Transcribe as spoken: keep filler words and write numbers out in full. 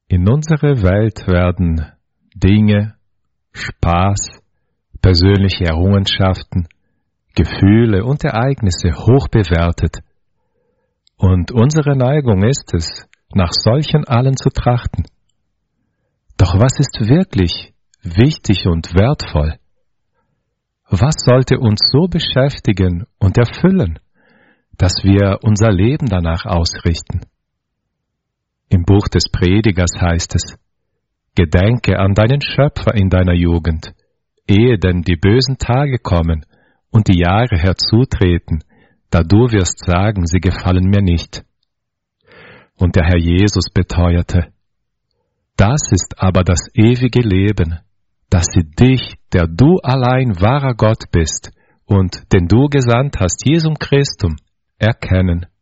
In unserer Welt werden Dinge, Spaß, persönliche Errungenschaften, Gefühle und Ereignisse hoch bewertet. Und unsere Neigung ist es, nach solchen allen zu trachten. Doch was ist wirklich wichtig und wertvoll? Was sollte uns so beschäftigen und erfüllen, dass wir unser Leben danach ausrichten? Im Buch des Predigers heißt es: Gedenke an deinen Schöpfer in deiner Jugend, ehe denn die bösen Tage kommen und die Jahre herzutreten, da du wirst sagen, sie gefallen mir nicht. Und der Herr Jesus beteuerte: Das ist aber das ewige Leben, dass sie dich, der du allein wahrer Gott bist und den du gesandt hast, Jesum Christum, erkennen,